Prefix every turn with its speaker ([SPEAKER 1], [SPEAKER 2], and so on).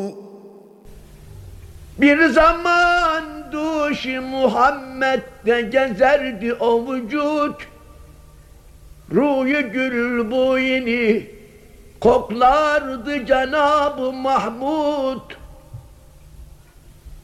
[SPEAKER 1] Bir zaman duş-i Muhammed'de gezerdi o vücut, ruh-u gül boyini koklardı Cenab-ı Mahmud.